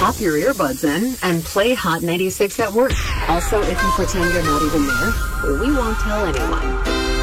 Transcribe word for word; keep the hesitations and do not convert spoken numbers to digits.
pop your earbuds in and play Hot ninety-six at work. Also, if you pretend you're not even there, we won't tell anyone.